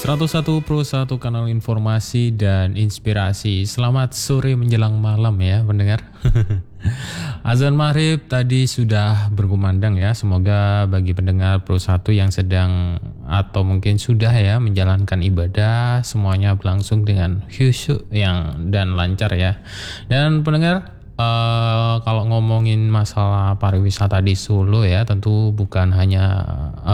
101 kanal informasi dan inspirasi. Selamat sore menjelang malam ya pendengar. Azan maghrib tadi sudah berkumandang ya. Semoga bagi pendengar Pro 1 yang sedang atau mungkin sudah ya menjalankan ibadah, semuanya berlangsung dengan khusyuk dan lancar ya. Dan pendengar, kalau ngomongin masalah pariwisata di Solo ya, tentu bukan hanya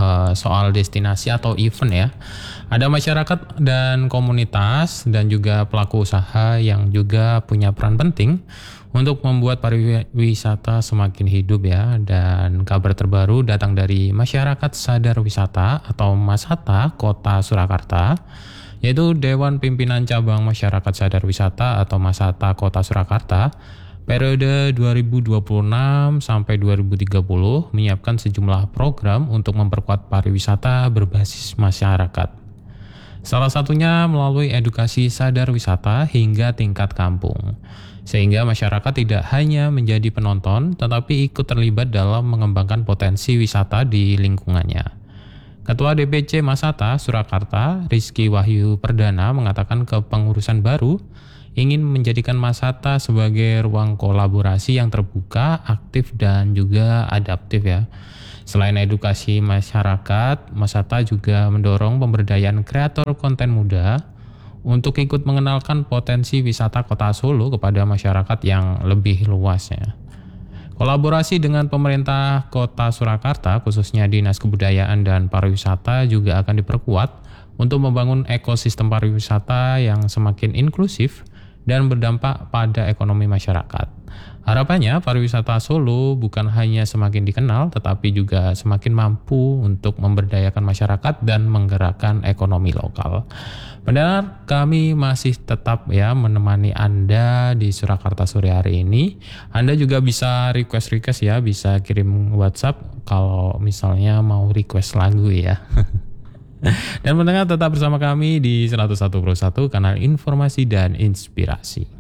soal destinasi atau event ya. Ada masyarakat dan komunitas dan juga pelaku usaha yang juga punya peran penting untuk membuat pariwisata semakin hidup ya. Dan kabar terbaru datang dari Masyarakat Sadar Wisata atau Masata Kota Surakarta, yaitu Dewan Pimpinan Cabang Masyarakat Sadar Wisata atau Masata Kota Surakarta periode 2026 sampai 2030 menyiapkan sejumlah program untuk memperkuat pariwisata berbasis masyarakat. Salah satunya melalui edukasi sadar wisata hingga tingkat kampung, sehingga masyarakat tidak hanya menjadi penonton, tetapi ikut terlibat dalam mengembangkan potensi wisata di lingkungannya. Ketua DPC Masata Surakarta, Rizky Wahyu Perdana, mengatakan kepengurusan baru ingin menjadikan Masata sebagai ruang kolaborasi yang terbuka, aktif, dan juga adaptif ya. Selain edukasi masyarakat, Masata juga mendorong pemberdayaan kreator konten muda untuk ikut mengenalkan potensi wisata Kota Solo kepada masyarakat yang lebih luasnya. Kolaborasi dengan pemerintah Kota Surakarta, khususnya Dinas Kebudayaan dan Pariwisata, juga akan diperkuat untuk membangun ekosistem pariwisata yang semakin inklusif dan berdampak pada ekonomi masyarakat. Harapannya pariwisata Solo bukan hanya semakin dikenal, tetapi juga semakin mampu untuk memberdayakan masyarakat dan menggerakkan ekonomi lokal. Benar, kami masih tetap ya menemani Anda di Surakarta sore hari ini. Anda juga bisa request ya, bisa kirim WhatsApp kalau misalnya mau request lagu ya. Dan pendengar tetap bersama kami di 101 Pro 1 kanal informasi dan inspirasi.